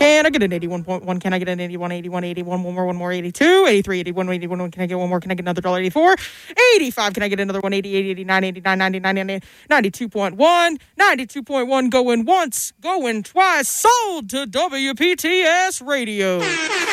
Can I get an 81.1? Can I get an 81, 81, 81, one more, 82, 83, 81, 81, can I get one more? Can I get another $1.84? 85, can I get another one? 88, 89, 89, 99, 92.1, 92.1 going once, going twice, sold to WPTS Radio.